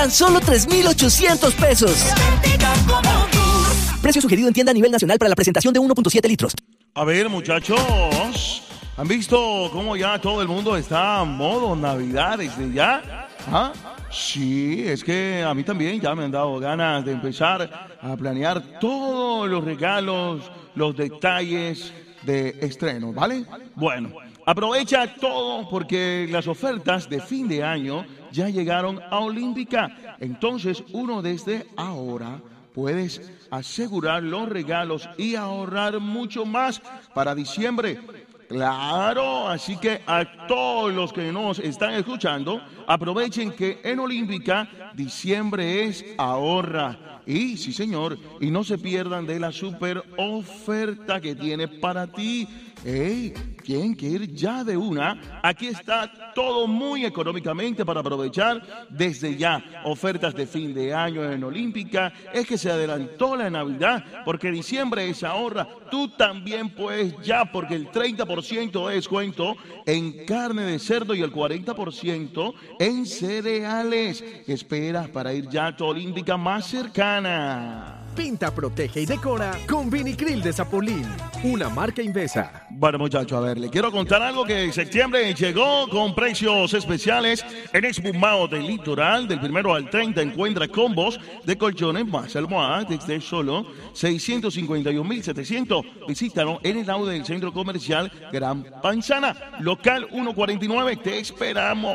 tan solo 3,800 pesos. Precio sugerido en tienda a nivel nacional para la presentación de 1.7 litros. A ver, muchachos, ¿han visto cómo ya todo el mundo está en modo Navidad desde ya? ¿Ah? Sí, es que a mí también ya me han dado ganas de empezar a planear todos los regalos, los detalles de estreno, ¿vale? Bueno, aprovecha todo porque las ofertas de fin de año ya llegaron a Olímpica. Entonces, uno desde ahora puedes asegurar los regalos y ahorrar mucho más para diciembre. Claro, así que a todos los que nos están escuchando, aprovechen que en Olímpica diciembre es ahorra. Y sí, señor, y no se pierdan de la super oferta que tiene para ti. ¡Ey! Tienen que ir ya de una. Aquí está todo muy económicamente para aprovechar desde ya. Ofertas de fin de año en Olímpica. Es que se adelantó la Navidad porque diciembre es ahorra. Tú también puedes ya porque el 30% de descuento en carne de cerdo y el 40% en cereales. ¿Qué esperas para ir ya a tu Olímpica más cercana? Pinta, protege y decora con Vinicril de Zapolín, una marca Invesa. Bueno, muchachos, a ver, le quiero contar algo que en septiembre llegó con precios especiales en Espumado del Litoral. Del 1 al 30 encuentra combos de colchones más almohadas desde solo 651,700. Visítanos en el audio del Centro Comercial Gran Panzana, local 149. Te esperamos.